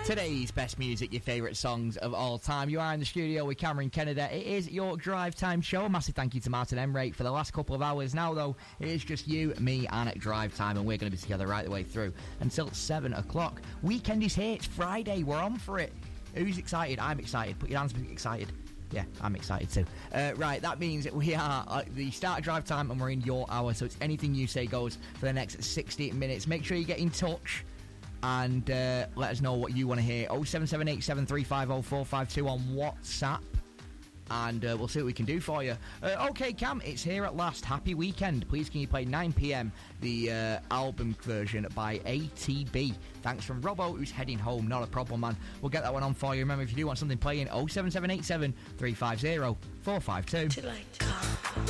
Today's best music, your favourite songs of all time. You are in the studio with Cameron Kennedy. It is your drive time show. A massive thank you to Martin Emrake for the last couple of hours. Now, though, it is just you, me, and at drive time, and we're going to be together right the way through until 7 o'clock. Weekend is here. It's Friday. We're on for it. Who's excited? I'm excited. Put your hands up if you're excited. Yeah, I'm excited too. Right, that means that we are at the start of drive time and we're in your hour, so it's anything you say goes for the next 60 minutes. Make sure you get in touch and let us know what you want to hear. 07787350452 on WhatsApp, and we'll see what we can do for you. OK, Cam, it's here at last. Happy weekend. Please can you play 9pm, the album version by ATB. Thanks from Robbo, who's heading home. Not a problem, man. We'll get that one on for you. Remember, if you do want something playing, 07787 350 452.